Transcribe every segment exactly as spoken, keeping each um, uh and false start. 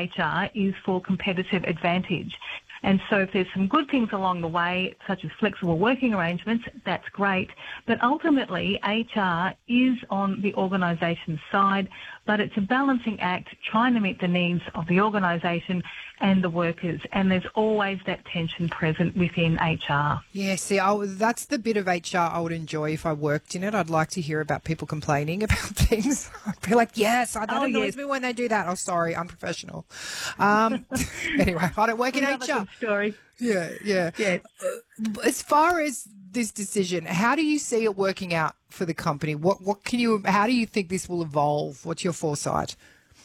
H R is for competitive advantage. And so if there's some good things along the way, such as flexible working arrangements, that's great. But ultimately, H R is on the organisation's side, but it's a balancing act trying to meet the needs of the organisation and the workers. And there's always that tension present within H R. Yeah, see, I, that's the bit of H R I would enjoy if I worked in it. I'd like to hear about people complaining about things. I'd be like, yes, that Oh, annoys yes. me when they do that. Oh, sorry, unprofessional. Um, anyway, I don't work in Another H R. good story. Yeah, yeah. Yeah. Uh, as far as this decision, how do you see it working out for the company? What, what can you? How do you think this will evolve? What's your foresight?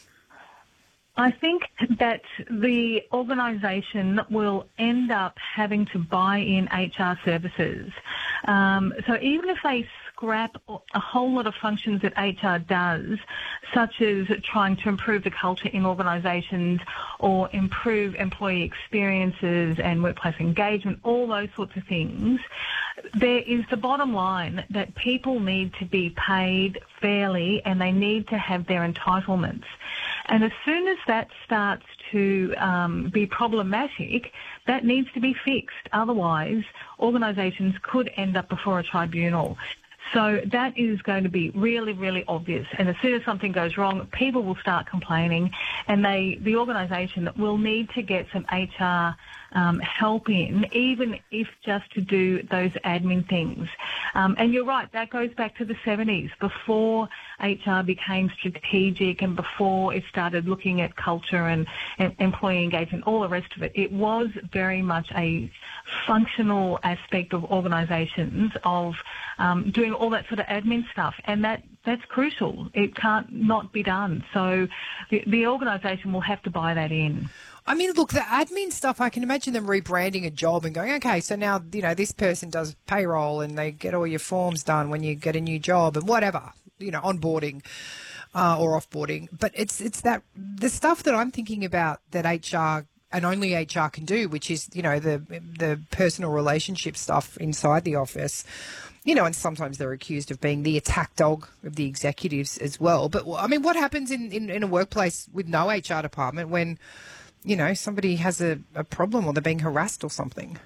I think that the organisation will end up having to buy in H R services. Um, so even if they scrap a whole lot of functions that H R does, such as trying to improve the culture in organisations or improve employee experiences and workplace engagement, all those sorts of things, there is the bottom line that people need to be paid fairly and they need to have their entitlements. And as soon as that starts to um, be problematic, that needs to be fixed. Otherwise, organisations could end up before a tribunal. So that is going to be really, really obvious. And as soon as something goes wrong, people will start complaining, and they, the organisation will need to get some H R um, help in, even if just to do those admin things. Um, and you're right, that goes back to the seventies, before H R became strategic and before it started looking at culture and, and employee engagement, all the rest of it. It was very much a functional aspect of organisations of um, doing all that sort of admin stuff, and that that's crucial. It can't not be done. So the, the organisation will have to buy that in. I mean, look, the admin stuff, I can imagine them rebranding a job and going, okay, so now, you know, this person does payroll and they get all your forms done when you get a new job and whatever, you know, onboarding uh, or offboarding. But it's it's that the stuff that I'm thinking about that H R and only H R can do, which is, you know, the the personal relationship stuff inside the office. You know, and sometimes they're accused of being the attack dog of the executives as well. But, I mean, what happens in, in, in a workplace with no H R department when, you know, somebody has a, a problem or they're being harassed or something?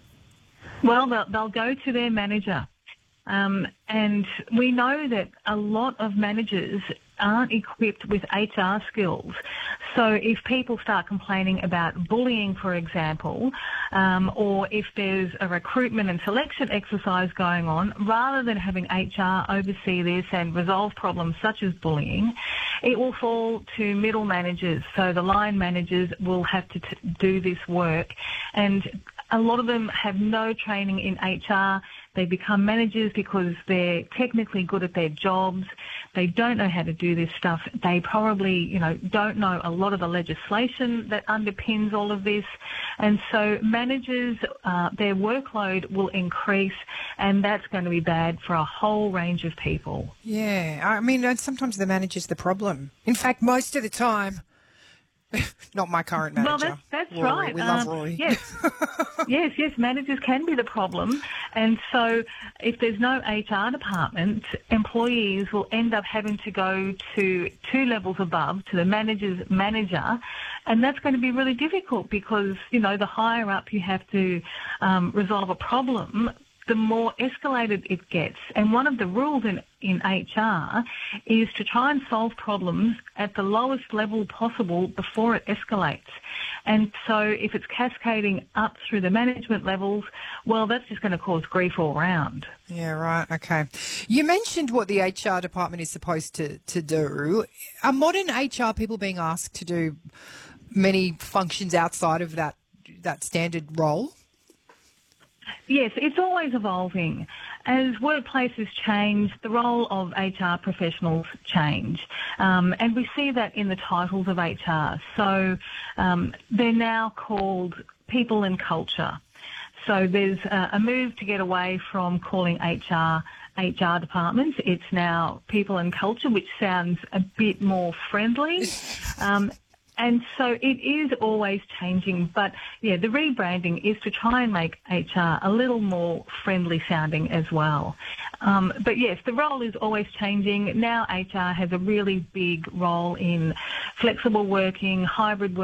Well, they'll, they'll go to their manager. Um, and we know that a lot of managers aren't equipped with H R skills. So if people start complaining about bullying, for example, um, or if there's a recruitment and selection exercise going on, rather than having H R oversee this and resolve problems such as bullying, it will fall to middle managers. So the line managers will have to t- do this work. And a lot of them have no training in H R. They become managers because they're technically good at their jobs. They don't know how to do this stuff. They probably, you know, don't know a lot of the legislation that underpins all of this. And so managers, uh, their workload will increase, and that's going to be bad for a whole range of people. Yeah, I mean, sometimes the manager's the problem. In fact, most of the time. Not my current manager. Well, that's, that's Rory. right. We love um, Rory. Yes, yes, yes. Managers can be the problem, and so if there's no H R department, employees will end up having to go to two levels above, to the manager's manager, and that's going to be really difficult because, you know, the higher up you have to um, resolve a problem, the more escalated it gets. And one of the rules in, in H R is to try and solve problems at the lowest level possible before it escalates. And so if it's cascading up through the management levels, well, that's just going to cause grief all round. Yeah, right. Okay. You mentioned what the H R department is supposed to, to do. Are modern H R people being asked to do many functions outside of that that standard role? Yes, it's always evolving. As workplaces change, the role of H R professionals change. Um, and we see that in the titles of H R. So um, they're now called people and culture. So there's a, a move to get away from calling H R H R departments. It's now people and culture, which sounds a bit more friendly. Um, And so it is always changing, but yeah, the rebranding is to try and make H R a little more friendly sounding as well. Um, but yes, the role is always changing. Now H R has a really big role in flexible working, hybrid working.